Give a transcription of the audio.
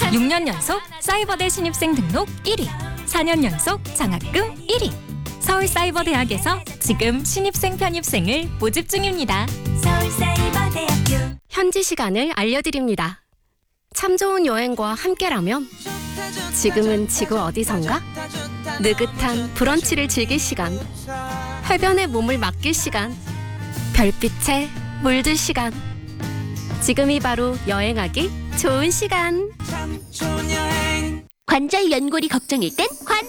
6년 연속 사이버대 신입생 등록 1위, 4년 연속 장학금 1위. 서울사이버대학에서 지금 신입생 편입생을 모집 중입니다. 서울사이버대학교. 현지 시간을 알려드립니다. 참 좋은 여행과 함께라면 지금은 지구 어디선가? 느긋한 브런치를 즐길 시간, 해변에 몸을 맡길 시간, 별빛에 물들 시간. 지금이 바로 여행하기 좋은 시간. 관절 연골이 걱정일 땐